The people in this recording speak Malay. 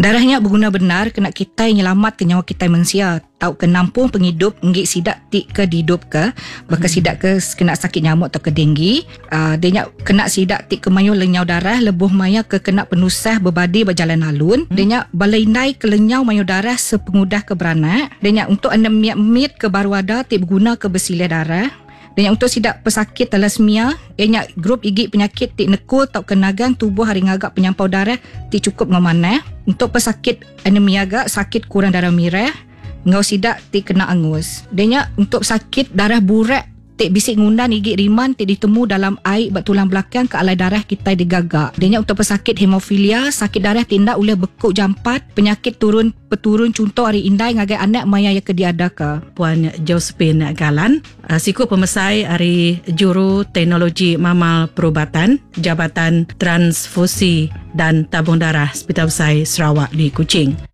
Darahnya berguna benar kena kita nyelamat ke nyawa kita manusia. Tau ke nampung penghidup nggik sidak tik ke dihidup ke baka sidak ke kena sakit nyamuk atau ke denggi. Dia kena sidak tik ke mayu lenyau darah lebuh maya ke kena penusah berbadi berjalan alun. Dia balai ke lenyau mayu darah sepengudah ke beranak. Dia untuk anemia ke baru ada tik berguna ke bersilih darah. Dan yang untuk sidak pesakit thalassemia, ianya grup igik penyakit tik nekul tau kenagang tubuh hari ngagak penyampau darah tik cukup ngemanah. Untuk pesakit anemia agak sakit kurang darah merah, ngau sidak tik kena angus. Dan untuk sakit darah burak tik bisik ngundan igik riman tik ditemu dalam air bat tulang belakang ke alai darah kita digagak. Dan untuk pesakit hemofilia, sakit darah tindak oleh bekuk jampat, penyakit peturun contoh hari indai ngagai anak maya yang kediadaka. Puan Josephine Galan, siku pemesai hari Juru Teknologi Mamal Perubatan Jabatan Transfusi dan Tabung Darah Hospital Besar Sarawak di Kuching.